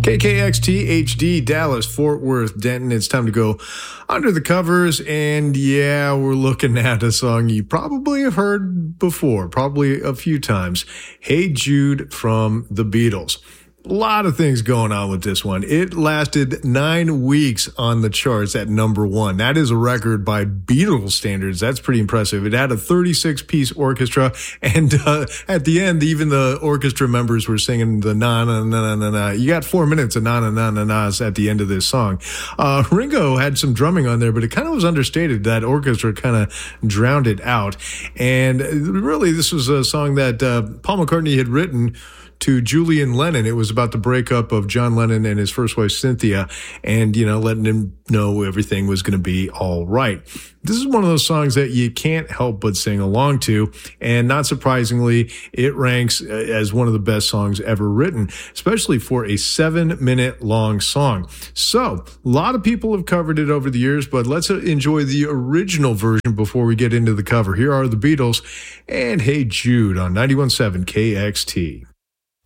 KKXT HD, Dallas, Fort Worth, Denton. It's time to go under the covers. And yeah, we're looking at a song you probably have heard before, probably a few times. Hey Jude from the Beatles. A lot of things going on with this one. It lasted 9 weeks on the charts at number one. That is a record by Beatles standards. That's pretty impressive. It had a 36-piece orchestra, and at the end, even the orchestra members were singing the na-na-na-na-na. You got 4 minutes of na-na-na-na-nas at the end of this song. Ringo had some drumming on there, but it kind of was understated. That orchestra kind of drowned it out. And really, this was a song that Paul McCartney had written to Julian Lennon. It was about the breakup of John Lennon and his first wife, Cynthia, and, letting him know everything was going to be all right. This is one of those songs that you can't help but sing along to, and not surprisingly, it ranks as one of the best songs ever written, especially for a 7-minute long song. So, a lot of people have covered it over the years, but let's enjoy the original version before we get into the cover. Here are the Beatles and Hey Jude on 91.7 KXT.